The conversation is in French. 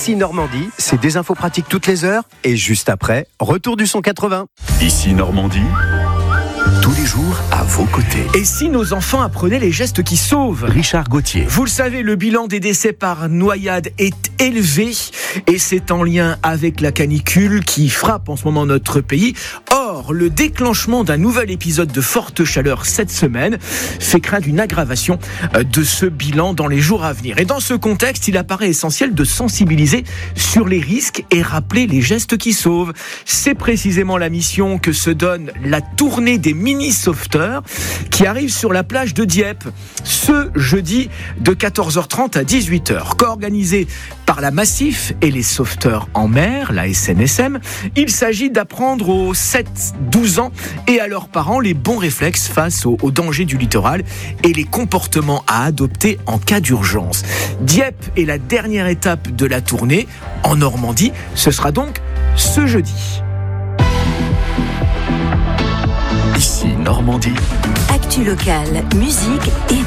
Ici Normandie, c'est des infos pratiques toutes les heures. Et juste après, retour du son 80. Ici Normandie, tous les jours à vos côtés. Et si nos enfants apprenaient les gestes qui sauvent ? Richard Gauthier. Vous le savez, le bilan des décès par noyade est élevé et c'est en lien avec la canicule qui frappe en ce moment notre pays. Or, le déclenchement d'un nouvel épisode de forte chaleur cette semaine fait craindre une aggravation de ce bilan dans les jours à venir. Et dans ce contexte, il apparaît essentiel de sensibiliser sur les risques et rappeler les gestes qui sauvent. C'est précisément la mission que se donne la tournée des mini-sauveteurs qui arrive sur la plage de Dieppe ce jeudi de 14h30 à 18h. Co-organisé par la Massif et les sauveteurs en mer, la SNSM, il s'agit d'apprendre aux 7-12 ans et à leurs parents les bons réflexes face aux dangers du littoral et les comportements à adopter en cas d'urgence. Dieppe est la dernière étape de la tournée en Normandie. Ce sera donc ce jeudi. Ici Normandie. Actu locale, musique et